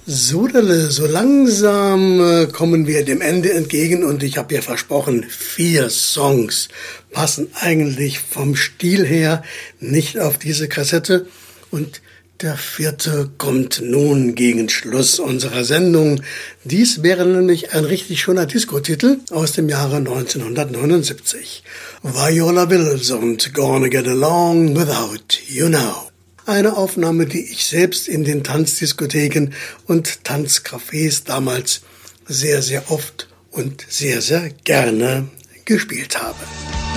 So langsam kommen wir dem Ende entgegen und ich habe ja versprochen, 4 Songs passen eigentlich vom Stil her nicht auf diese Kassette und der 4. kommt nun gegen Schluss unserer Sendung. Dies wäre nämlich ein richtig schöner Disco-Titel aus dem Jahre 1979. Viola Wills und Gonna Get Along Without You Now. Eine Aufnahme, die ich selbst in den Tanzdiskotheken und Tanzcafés damals sehr, sehr oft und sehr, sehr gerne gespielt habe.